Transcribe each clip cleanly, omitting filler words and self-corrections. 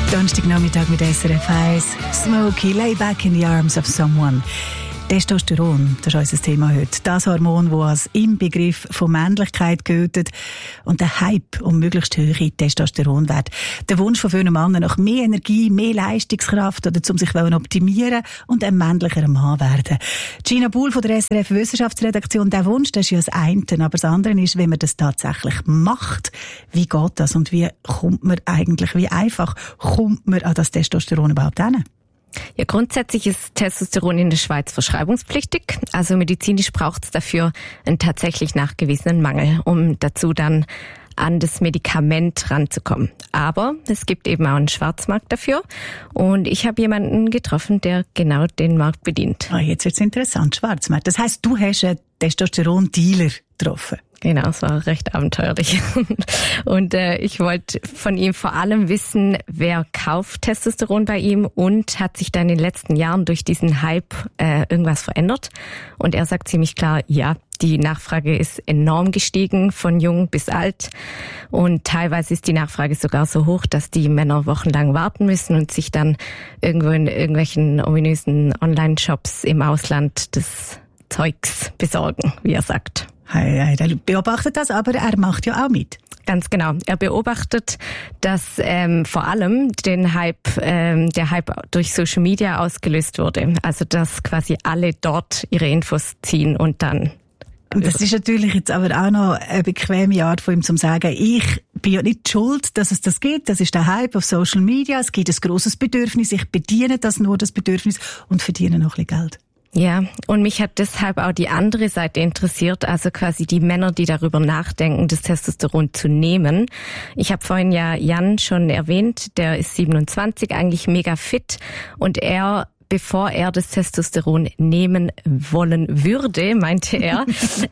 Donnerstagnachmittag mit SRF 1. Smokey, lay back in the arms of someone. Testosteron, das ist unser Thema heute. Das Hormon, das als Inbegriff von Männlichkeit gilt und der Hype um möglichst hohe Testosteronwerte. Der Wunsch von vielen Männern nach mehr Energie, mehr Leistungskraft oder um sich optimieren und ein männlicher Mann werden. Gina Buhl von der SRF Wissenschaftsredaktion, der Wunsch, das ist ja das eine, aber das andere ist, wenn man das tatsächlich macht. Wie geht das und wie einfach kommt man an das Testosteron überhaupt hin? Ja, grundsätzlich ist Testosteron in der Schweiz verschreibungspflichtig. Also medizinisch braucht es dafür einen tatsächlich nachgewiesenen Mangel, um dazu dann an das Medikament ranzukommen. Aber es gibt eben auch einen Schwarzmarkt dafür. Und ich habe jemanden getroffen, der genau den Markt bedient. Jetzt wird's interessant, Schwarzmarkt. Das heisst, du hast einen Testosteron-Dealer getroffen. Genau, es war recht abenteuerlich. Und ich wollte von ihm vor allem wissen, wer kauft Testosteron bei ihm und hat sich da in den letzten Jahren durch diesen Hype irgendwas verändert. Und er sagt ziemlich klar, ja, die Nachfrage ist enorm gestiegen, von jung bis alt. Und teilweise ist die Nachfrage sogar so hoch, dass die Männer wochenlang warten müssen und sich dann irgendwo in irgendwelchen ominösen Online-Shops im Ausland des Zeugs besorgen, wie er sagt. Er beobachtet das, aber er macht ja auch mit. Ganz genau. Er beobachtet, dass vor allem der Hype durch Social Media ausgelöst wurde. Also dass quasi alle dort ihre Infos ziehen und dann. Und das ist natürlich jetzt aber auch noch eine bequeme Art von ihm zu sagen, ich bin ja nicht schuld, dass es das gibt. Das ist der Hype auf Social Media. Es gibt ein grosses Bedürfnis. Ich bediene das Bedürfnis und verdiene noch ein bisschen Geld. Ja, und mich hat deshalb auch die andere Seite interessiert, also quasi die Männer, die darüber nachdenken, das Testosteron zu nehmen. Ich habe vorhin ja Jan schon erwähnt, der ist 27, eigentlich mega fit und bevor er das Testosteron nehmen wollen würde, meinte er,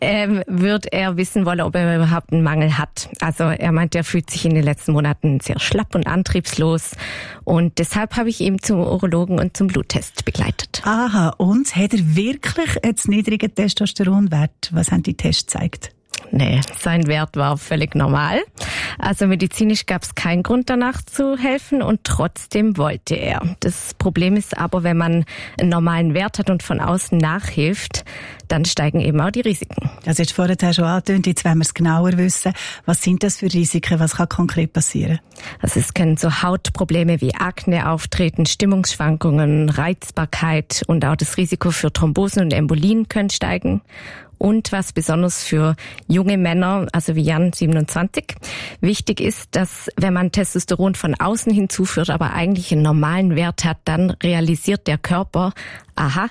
würde er wissen wollen, ob er überhaupt einen Mangel hat. Also er meinte, er fühlt sich in den letzten Monaten sehr schlapp und antriebslos und deshalb habe ich ihn zum Urologen und zum Bluttest begleitet. Aha, und hat er wirklich einen niedrigen Testosteronwert? Was haben die Tests gezeigt? Nee, sein Wert war völlig normal. Also medizinisch gab es keinen Grund danach zu helfen und trotzdem wollte er. Das Problem ist aber, wenn man einen normalen Wert hat und von außen nachhilft, dann steigen eben auch die Risiken. Also jetzt vorher schon angetönt, jetzt wollen wir es genauer wissen. Was sind das für Risiken? Was kann konkret passieren? Also es können so Hautprobleme wie Akne auftreten, Stimmungsschwankungen, Reizbarkeit und auch das Risiko für Thrombosen und Embolien können steigen. Und was besonders für junge Männer, also wie Jan 27, wichtig ist, dass wenn man Testosteron von außen hinzuführt, aber eigentlich einen normalen Wert hat, dann realisiert der Körper, aha,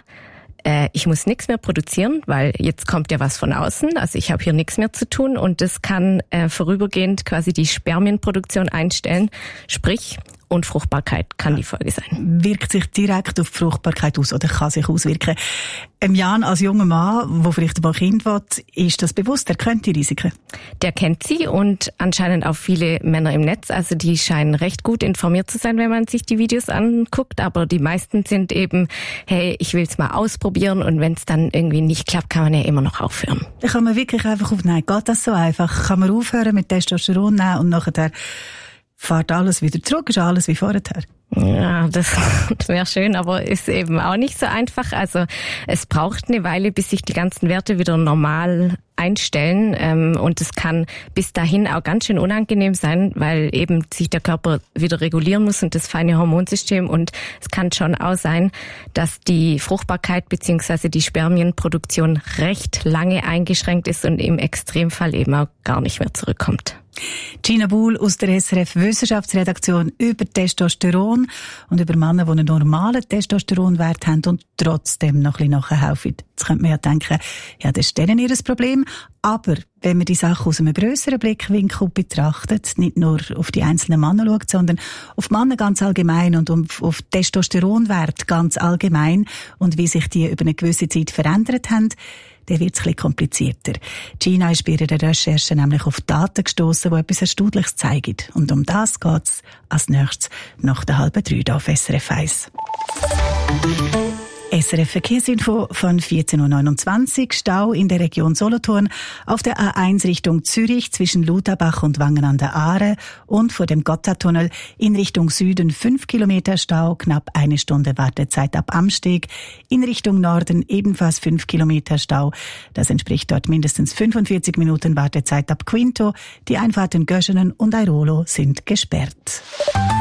ich muss nichts mehr produzieren, weil jetzt kommt ja was von außen, also ich habe hier nichts mehr zu tun und das kann vorübergehend quasi die Spermienproduktion einstellen, sprich Unfruchtbarkeit kann die Folge sein. Wirkt sich direkt auf die Fruchtbarkeit aus oder kann sich auswirken? Jan als junger Mann, der vielleicht mal Kind will, ist das bewusst? Er kennt die Risiken? Der kennt sie und anscheinend auch viele Männer im Netz. Also die scheinen recht gut informiert zu sein, wenn man sich die Videos anguckt. Aber die meisten sind eben, hey, ich will es mal ausprobieren und wenn es dann irgendwie nicht klappt, kann man ja immer noch aufhören. Da kann man wirklich einfach nein, geht das so einfach? Kann man aufhören mit Testosteron nehmen und nachher fährt alles wieder zurück, ist alles wie vorher? Ja, das wäre schön, aber ist eben auch nicht so einfach. Also es braucht eine Weile, bis sich die ganzen Werte wieder normal einstellen und es kann bis dahin auch ganz schön unangenehm sein, weil eben sich der Körper wieder regulieren muss und das feine Hormonsystem und es kann schon auch sein, dass die Fruchtbarkeit bzw. die Spermienproduktion recht lange eingeschränkt ist und im Extremfall eben auch gar nicht mehr zurückkommt. Gina Buhl aus der SRF Wissenschaftsredaktion über Testosteron und über Männer, die einen normalen Testosteronwert haben und trotzdem noch ein bisschen nachhelfen. Jetzt könnte man ja denken, ja, das ist denen ihr Problem. Aber wenn man die Sache aus einem grösseren Blickwinkel betrachtet, nicht nur auf die einzelnen Männer schaut, sondern auf Männer ganz allgemein und auf Testosteronwert ganz allgemein und wie sich die über eine gewisse Zeit verändert haben, dann wird es ein bisschen komplizierter. Gina ist bei ihrer Recherche nämlich auf Daten gestossen, die etwas Erstaunliches zeigen. Und um das geht es als nächstes nach der 2:30 auf SRF 1. SRF Verkehrsinfo von 14.29 Uhr. Stau in der Region Solothurn auf der A1 Richtung Zürich zwischen Lutherbach und Wangen an der Aare und vor dem Gotthardtunnel in Richtung Süden 5 Kilometer Stau, knapp 1 Stunde Wartezeit ab Amsteg. In Richtung Norden ebenfalls 5 Kilometer Stau. Das entspricht dort mindestens 45 Minuten Wartezeit ab Quinto. Die Einfahrten Göschenen und Airolo sind gesperrt.